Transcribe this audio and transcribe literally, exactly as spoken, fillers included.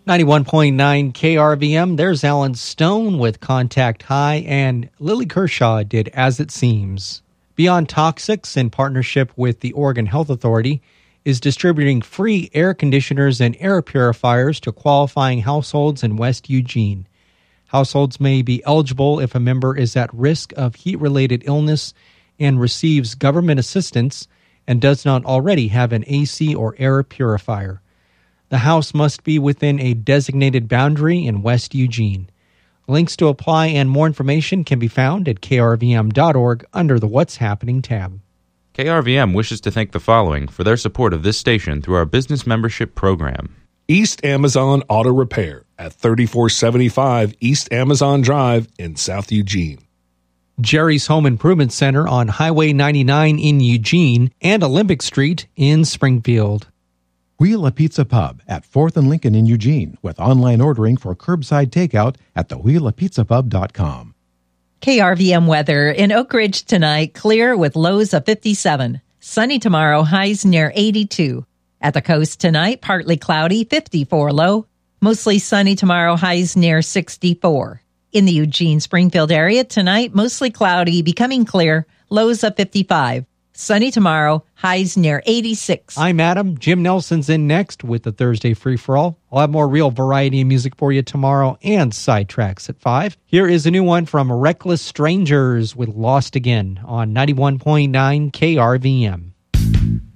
ninety-one point nine K R V M, there's Alan Stone with Contact High, and Lily Kershaw did As It Seems. Beyond Toxics, in partnership with the Oregon Health Authority, is distributing free air conditioners and air purifiers to qualifying households in West Eugene. Households may be eligible if a member is at risk of heat-related illness and receives government assistance and does not already have an A C or air purifier. The house must be within a designated boundary in West Eugene. Links to apply and more information can be found at K R V M dot org under the What's Happening tab. K R V M wishes to thank the following for their support of this station through our business membership program. East Amazon Auto Repair at thirty-four seventy-five East Amazon Drive in South Eugene. Jerry's Home Improvement Center on Highway ninety-nine in Eugene and Olympic Street in Springfield. Wheel a Pizza Pub at fourth and Lincoln in Eugene with online ordering for curbside takeout at the wheel a pizza pub dot com. K R V M weather in Oak Ridge tonight, clear with lows of fifty-seven. Sunny tomorrow, highs near eighty-two. At the coast tonight, partly cloudy, fifty-four low. Mostly sunny tomorrow, highs near sixty-four. In the Eugene-Springfield area tonight, mostly cloudy, becoming clear, lows of fifty-five. Sunny tomorrow, highs near eighty-six. I'm Adam. Jim Nelson's in next with the Thursday Free-For-All. I'll have more real variety of music for you tomorrow and sidetracks at five. Here is a new one from Reckless Strangers with Lost Again on ninety-one point nine K R V M.